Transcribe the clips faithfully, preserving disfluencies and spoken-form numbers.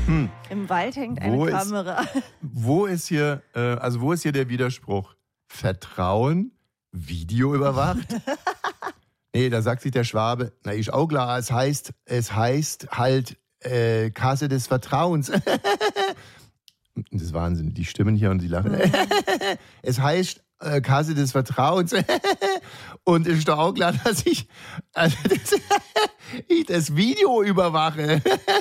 Hm. Im Wald hängt eine Wo Kamera. Ist, wo ist hier, äh, also wo ist hier der Widerspruch? Vertrauen, Video überwacht? Nee, da sagt sich der Schwabe, na ist auch klar, es heißt, es heißt halt äh, Kasse des Vertrauens. Das ist Wahnsinn, die stimmen hier und die lachen. Mhm. Es heißt äh, Kasse des Vertrauens. Und ist doch auch klar, dass ich, also das, ich das Video überwache.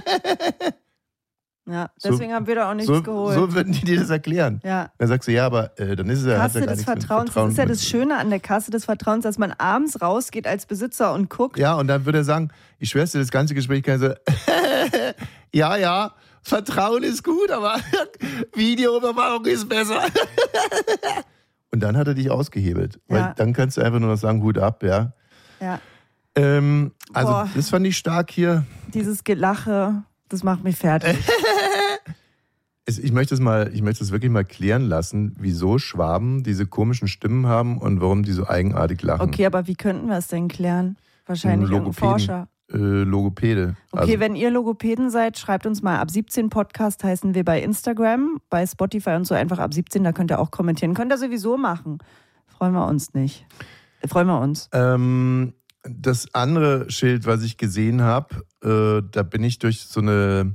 Ja, deswegen so, haben wir da auch nichts so, geholt. So würden die dir das erklären. Ja. Dann sagst du, ja, aber äh, dann ist es ja... Kasse ja gar des nichts Vertrauens, Vertrauen. das ist ja das Schöne an der Kasse des Vertrauens, dass man abends rausgeht als Besitzer und guckt. Ja, und dann würde er sagen, ich schwör's dir, das ganze Gespräch kann so, ja, ja, Vertrauen ist gut, aber Videoüberwachung ist besser. Und dann hat er dich ausgehebelt. Ja. Weil dann kannst du einfach nur noch sagen, Hut ab, ja. Ja. Ähm, also Boah. Das fand ich stark hier. Dieses Gelache, das macht mich fertig. Ich möchte es mal, ich möchte es wirklich mal klären lassen, wieso Schwaben diese komischen Stimmen haben und warum die so eigenartig lachen. Okay, aber wie könnten wir es denn klären? Wahrscheinlich ein Forscher. Äh, Logopäde. Okay, also, wenn ihr Logopäden seid, schreibt uns mal. Ab siebzehn Podcast heißen wir bei Instagram, bei Spotify und so einfach ab siebzehn, da könnt ihr auch kommentieren. Könnt ihr sowieso machen. Freuen wir uns nicht. Freuen wir uns. Ähm, das andere Schild, was ich gesehen habe, äh, da bin ich durch so eine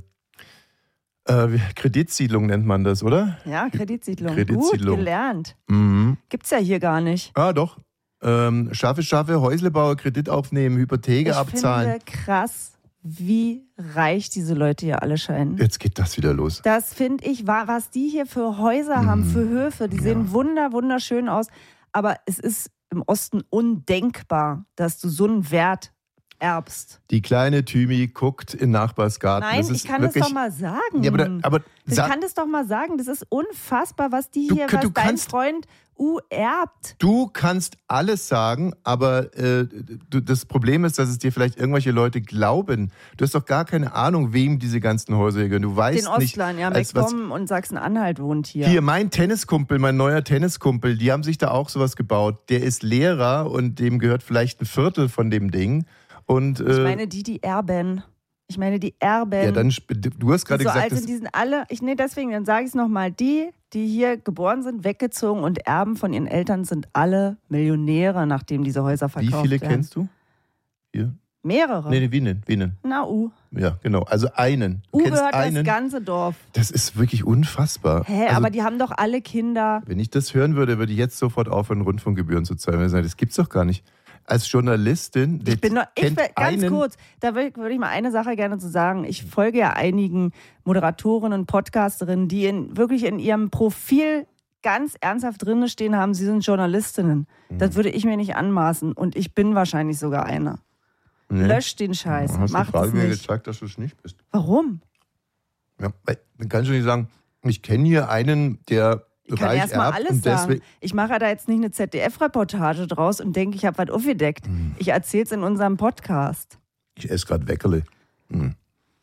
Äh, Kreditsiedlung nennt man das, oder? Ja, Kreditsiedlung. Kreditsiedlung. Gut gelernt. Mhm. Gibt's ja hier gar nicht. Ah, doch. Ähm, schaffe, schaffe, Häuslebauer, Kredit aufnehmen, Hypotheke ich abzahlen. Ich finde krass, wie reich diese Leute hier alle scheinen. Jetzt geht das wieder los. Das finde ich, was die hier für Häuser mhm. haben, für Höfe, die ja. sehen wunder, wunderschön aus. Aber es ist im Osten undenkbar, dass du so einen Wert erbst. Die kleine Thymi guckt in Nachbarsgarten. Nein, das ist ich kann wirklich, das doch mal sagen. Ja, aber, aber ich sa- kann das doch mal sagen. Das ist unfassbar, was die du, hier, du was dein kannst, Freund U erbt. Du kannst alles sagen, aber äh, du, das Problem ist, dass es dir vielleicht irgendwelche Leute glauben. Du hast doch gar keine Ahnung, wem diese ganzen Häuser hier gehören. Du weißt Den nicht. Ostlern, ja, MacPom und Sachsen-Anhalt wohnt hier. Hier, mein Tenniskumpel, mein neuer Tenniskumpel, die haben sich da auch sowas gebaut. Der ist Lehrer und dem gehört vielleicht ein Viertel von dem Ding. Und, äh, ich meine die, die erben. Ich meine die Erben. Ja, dann, du hast gerade die so gesagt, alt sind, die sind alle, ich nee, deswegen, dann sage ich es nochmal, die, die hier geboren sind, weggezogen und erben von ihren Eltern, sind alle Millionäre, nachdem diese Häuser verkauft werden. Wie viele werden. Kennst du? Hier? Mehrere. Nee, nee, Wienen, Wienen. Na, U. Ja, genau. Also einen. Du U kennst gehört einen. das ganze Dorf. Das ist wirklich unfassbar. Hä, also, aber die haben doch alle Kinder. Wenn ich das hören würde, würde ich jetzt sofort aufhören, Rundfunkgebühren zu zahlen. Das gibt's doch gar nicht. Als Journalistin, ich bin noch, ich will, ganz einen, kurz, da würde würd ich mal eine Sache gerne zu sagen. Ich folge ja einigen Moderatorinnen und Podcasterinnen, die in, wirklich in ihrem Profil ganz ernsthaft drin stehen haben, sie sind Journalistinnen. Mhm. Das würde ich mir nicht anmaßen und ich bin wahrscheinlich sogar eine. Nee. Lösch den Scheiß. Hast Mach du gerade mir nicht. gezeigt, dass du es nicht bist. Warum? Ja, dann kannst du nicht sagen, ich kenne hier einen, der Ich kann erst mal alles sagen. Ich mache da jetzt nicht eine Z D F-Reportage draus und denke, ich habe was aufgedeckt. Hm. Ich erzähle es in unserem Podcast. Ich esse gerade Weckerle. Hm.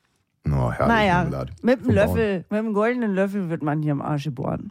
Oh, herrlich, naja, Marmelade. mit dem Löffel, mit dem goldenen Löffel wird man hier im Arsch geboren.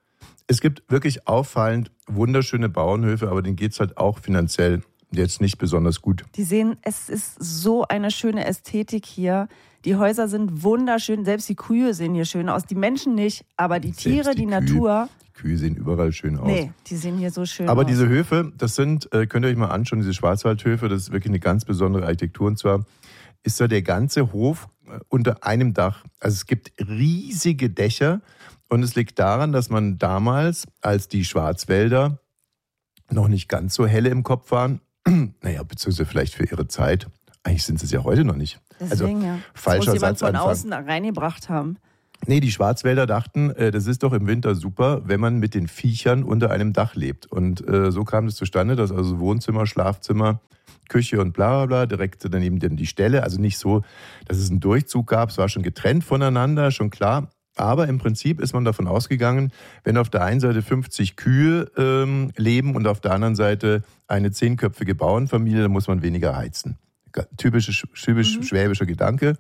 Es gibt wirklich auffallend wunderschöne Bauernhöfe, aber denen geht es halt auch finanziell jetzt nicht besonders gut. Die sehen, es ist so eine schöne Ästhetik hier. Die Häuser sind wunderschön, selbst die Kühe sehen hier schön aus. Die Menschen nicht, aber die Tiere, die, die Kühe, Natur. Die Kühe sehen überall schön aus. Nee, die sehen hier so schön aber aus. Aber diese Höfe, das sind, könnt ihr euch mal anschauen, diese Schwarzwaldhöfe, das ist wirklich eine ganz besondere Architektur. Und zwar ist da der ganze Hof unter einem Dach. Also es gibt riesige Dächer und es liegt daran, dass man damals, als die Schwarzwälder noch nicht ganz so helle im Kopf waren, naja, beziehungsweise vielleicht für ihre Zeit, eigentlich sind sie es ja heute noch nicht. Deswegen, also, ja. falscher das muss jemand Satzanfang. von außen reingebracht haben. Nee, die Schwarzwälder dachten, äh, das ist doch im Winter super, wenn man mit den Viechern unter einem Dach lebt. Und äh, so kam es zustande, dass also Wohnzimmer, Schlafzimmer, Küche und bla bla bla, direkt daneben die Ställe. Also nicht so, dass es einen Durchzug gab, es war schon getrennt voneinander, schon klar. Aber im Prinzip ist man davon ausgegangen, wenn auf der einen Seite fünfzig Kühe ähm, leben und auf der anderen Seite eine zehnköpfige Bauernfamilie, dann muss man weniger heizen. Typisch, typisch mhm. schwäbischer Gedanke.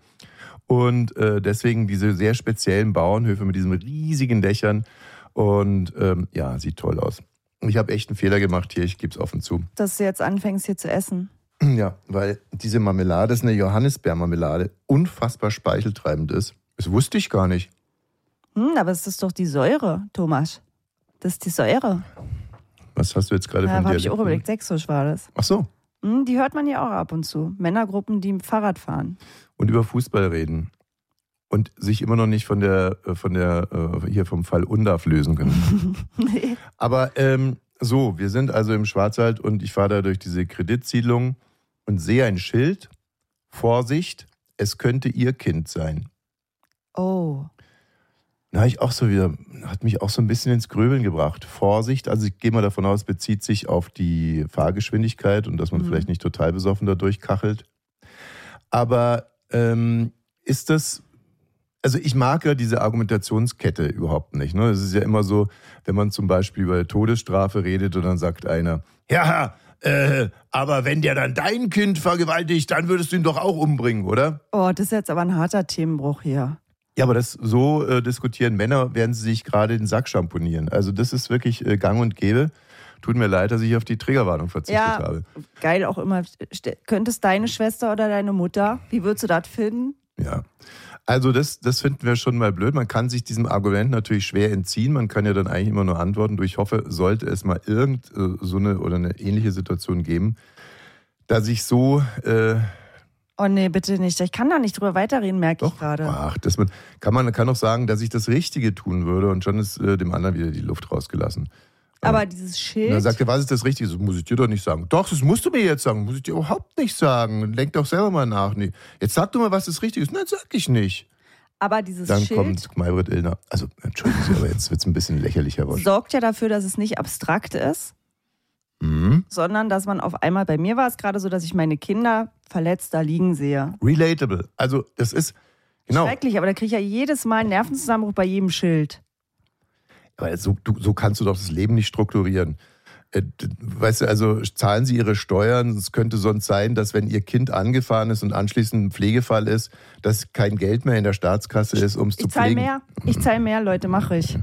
Und äh, deswegen diese sehr speziellen Bauernhöfe mit diesen riesigen Dächern. Und ähm, ja, sieht toll aus. Ich habe echt einen Fehler gemacht hier, ich gebe es offen zu. Dass du jetzt anfängst hier zu essen. Ja, weil diese Marmelade ist eine Johannisbeermarmelade, unfassbar speicheltreibend ist. Das wusste ich gar nicht. Hm, aber es ist doch die Säure, Thomas. Das ist die Säure. Was hast du jetzt gerade Ja, von dir? habe ich auch überlegt, Sächsisch war das. Ach so. Hm, die hört man ja auch ab und zu. Männergruppen, die mit Fahrrad fahren. Und über Fußball reden. Und sich immer noch nicht von der, von der, hier vom Fall Undarf lösen können. Nee. Aber ähm, so, wir sind also im Schwarzwald und ich fahre da durch diese Kreditsiedlung und sehe ein Schild. Vorsicht, es könnte Ihr Kind sein. Oh. Da ich auch so wieder, hat mich auch so ein bisschen ins Grübeln gebracht. Vorsicht, also ich gehe mal davon aus, bezieht sich auf die Fahrgeschwindigkeit und dass man mhm. vielleicht nicht total besoffen da durchkachelt. Aber ähm, ist das, also ich mag ja diese Argumentationskette überhaupt nicht. Ne? Es ist ja immer so, wenn man zum Beispiel über Todesstrafe redet und dann sagt einer, ja, äh, aber wenn der dann dein Kind vergewaltigt, dann würdest du ihn doch auch umbringen, oder? Oh, das ist jetzt aber ein harter Themenbruch hier. Ja, aber das so äh, diskutieren Männer, während sie sich gerade den Sack schamponieren. Also das ist wirklich äh, gang und gäbe. Tut mir leid, dass ich auf die Triggerwarnung verzichtet ja, habe. Geil auch immer. Könntest deine Schwester oder deine Mutter, wie würdest du das finden? Ja, also das, das finden wir schon mal blöd. Man kann sich diesem Argument natürlich schwer entziehen. Man kann ja dann eigentlich immer nur antworten. Ich hoffe, sollte es mal irgend äh, so eine oder eine ähnliche Situation geben, dass ich so... Äh, Oh nee, bitte nicht. Ich kann da nicht drüber weiterreden, merke ich gerade. Ach, das man, kann man kann auch sagen, dass ich das Richtige tun würde und schon ist äh, dem anderen wieder die Luft rausgelassen. Aber ähm, dieses Schild... Und dann sagt er, was ist das Richtige? Das muss ich dir doch nicht sagen. Doch, das musst du mir jetzt sagen. Muss ich dir überhaupt nicht sagen. Lenk doch selber mal nach. Nee. Jetzt sag du mal, was das Richtige ist. Nein, sag ich nicht. Aber dieses dann Schild... Dann kommt Maybrit Illner. Also, entschuldigen Sie, aber jetzt wird es ein bisschen lächerlicher. Sorgt ja dafür, dass es nicht abstrakt ist. Mhm. Sondern dass man auf einmal, bei mir war es gerade so, dass ich meine Kinder verletzt da liegen sehe. Relatable. Also das ist, genau. Schrecklich, aber da kriege ich ja jedes Mal einen Nervenzusammenbruch bei jedem Schild. Aber so, du, so kannst du doch das Leben nicht strukturieren. Äh, weißt du, also zahlen Sie Ihre Steuern. Es könnte sonst sein, dass wenn Ihr Kind angefahren ist und anschließend ein Pflegefall ist, dass kein Geld mehr in der Staatskasse ist, um es zu pflegen. Ich zahle mehr, ich zahle mehr, Leute, mache ich.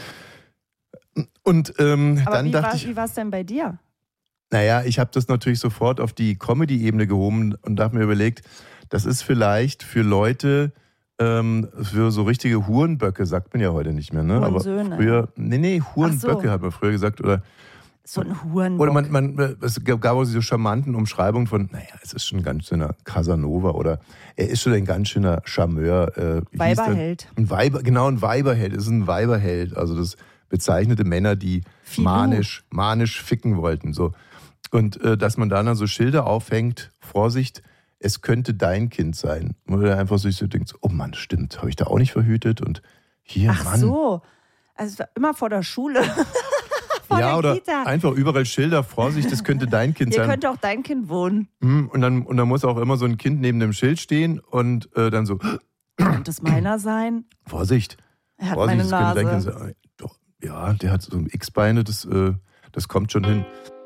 Und ähm, aber dann wie dachte war, ich, wie war es denn bei dir? Naja, ich habe das natürlich sofort auf die Comedy-Ebene gehoben und habe mir überlegt, das ist vielleicht für Leute, ähm, für so richtige Hurenböcke, sagt man ja heute nicht mehr, ne? Aber früher, nee, nee, Hurenböcke so. Hat man früher gesagt. Oder so ein Hurenbock. Oder man, man, es gab auch diese charmanten Umschreibungen von, naja, es ist schon ein ganz schöner Casanova oder er ist schon ein ganz schöner Charmeur. Äh, Weiberheld. Ein Weiber, genau, ein Weiberheld, es ist ein Weiberheld. Also das bezeichnete Männer, die Filou. manisch, manisch ficken wollten. So. Und äh, dass man da dann so Schilder aufhängt, Vorsicht, es könnte dein Kind sein. Und man einfach sich so denkt, oh Mann, stimmt, habe ich da auch nicht verhütet? Und hier, Ach Mann. so, also es war immer vor der Schule. vor ja, der oder Kita. Einfach überall Schilder, Vorsicht, das könnte dein Kind Hier sein. könnte auch dein Kind wohnen. Und dann, und dann muss auch immer so ein Kind neben dem Schild stehen und äh, dann so, könnte es meiner sein? Vorsicht. Er hat Vorsicht, meine das könnte Nase. dein Kind sein. Doch, ja, der hat so X-Beine, das, äh, das kommt schon hin.